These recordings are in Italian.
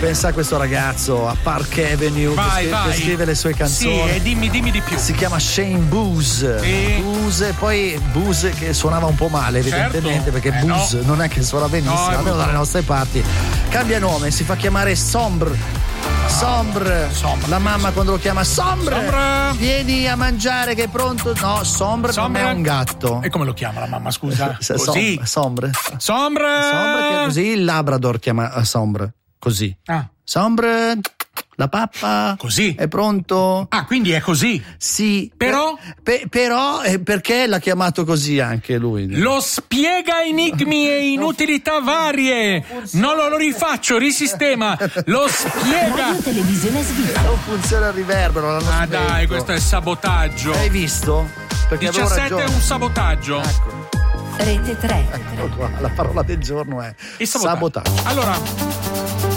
Pensa a questo ragazzo a Park Avenue che scrive le sue canzoni. Sì, e dimmi di più. Si chiama Shane Booz. Booz, e poi Booz che suonava un po' male, evidentemente, perché Booz non è che suona benissimo, almeno dalle nostre parti. Cambia nome, si fa chiamare Sombre. La mamma quando lo chiama Sombre, vieni a mangiare che è pronto. No, Sombre non è un gatto. E come lo chiama la mamma, scusa? Così. Sombre che così il Labrador chiama Sombre così. Sombre, la pappa così è pronto. Quindi è così. Sì, però perché l'ha chiamato così anche lui? Lo spiega enigmi e inutilità varie. Non lo rifaccio, risistema. Lo spiega. Radio Televisione Svizzera. Non funziona il riverbero, l'hanno spento. Dai, questo è sabotaggio. Hai visto? Perché 17 è un sabotaggio. Ecco. Rete 3. Eccolo qua, la parola del giorno è il sabotaggio. Allora,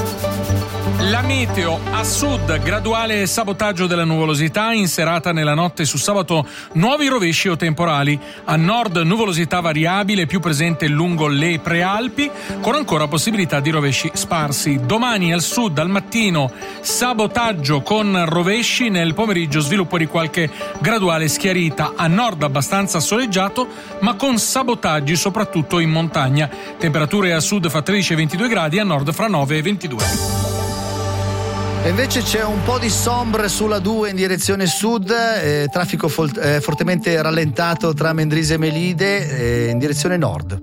la meteo a sud, graduale sabotaggio della nuvolosità, in serata nella notte su sabato nuovi rovesci o temporali, a nord nuvolosità variabile più presente lungo le prealpi, con ancora possibilità di rovesci sparsi. Domani al sud al mattino sabotaggio con rovesci, nel pomeriggio sviluppo di qualche graduale schiarita, a nord abbastanza soleggiato ma con sabotaggi soprattutto in montagna, temperature a sud fra 13 e 22 gradi, a nord fra 9 e 22. E invece c'è un po' di Sombre sulla 2 in direzione sud, traffico fortemente rallentato tra Mendrisio e Melide in direzione nord.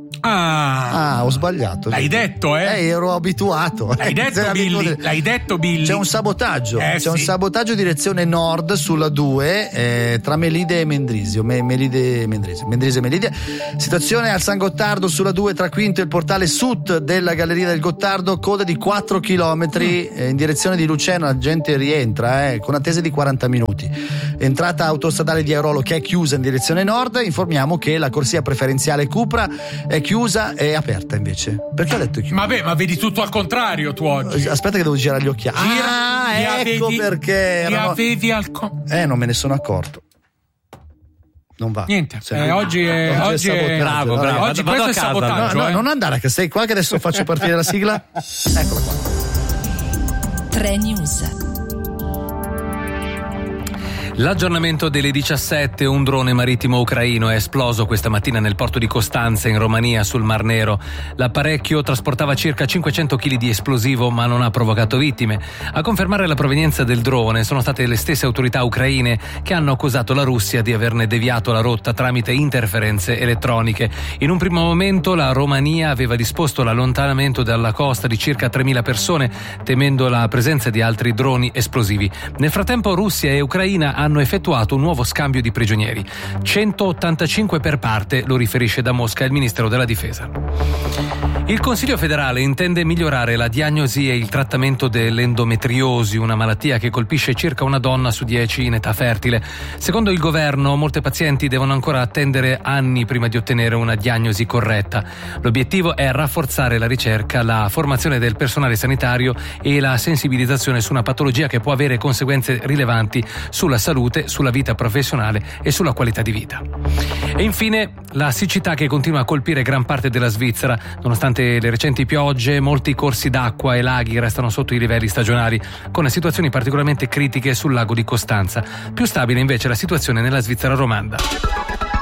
Ho sbagliato. L'hai detto, ero abituato. L'hai detto, Billy. C'è un sabotaggio. Un sabotaggio direzione nord sulla 2 tra Melide e Mendrisio. Mendrisio e Melide. Situazione al San Gottardo sulla 2 tra Quinto e il portale sud della Galleria del Gottardo, coda di 4 chilometri in direzione di Lucena. La gente rientra con attese di 40 minuti. Entrata autostradale di Airolo che è chiusa in direzione nord. Informiamo che la corsia preferenziale Cupra è chiusa e aperta invece. Perché ho detto chiusa? Ma vedi tutto al contrario tu oggi. Aspetta che devo girare gli occhiali. Ecco perché. Avevi non me ne sono accorto. Non va. Niente. Oggi è bravo. Oggi questo è sabotaggio. No, non andare, che sei qua che adesso faccio partire la sigla. Eccola qua. 3 News. L'aggiornamento delle 17, un drone marittimo ucraino è esploso questa mattina nel porto di Costanza in Romania sul Mar Nero. L'apparecchio trasportava circa 500 kg di esplosivo ma non ha provocato vittime. A confermare la provenienza del drone sono state le stesse autorità ucraine che hanno accusato la Russia di averne deviato la rotta tramite interferenze elettroniche. In un primo momento la Romania aveva disposto l'allontanamento dalla costa di circa 3.000 persone temendo la presenza di altri droni esplosivi. Nel frattempo Russia e Ucraina hanno effettuato un nuovo scambio di prigionieri. 185 per parte, lo riferisce da Mosca il Ministero della Difesa. Il Consiglio federale intende migliorare la diagnosi e il trattamento dell'endometriosi, una malattia che colpisce circa una donna su 10 in età fertile. Secondo il governo, molte pazienti devono ancora attendere anni prima di ottenere una diagnosi corretta. L'obiettivo è rafforzare la ricerca, la formazione del personale sanitario e la sensibilizzazione su una patologia che può avere conseguenze rilevanti sulla salute, sulla vita professionale e sulla qualità di vita. E infine, la siccità che continua a colpire gran parte della Svizzera. Nonostante le recenti piogge, molti corsi d'acqua e laghi restano sotto i livelli stagionali, con situazioni particolarmente critiche sul lago di Costanza. Più stabile invece la situazione nella Svizzera romanda.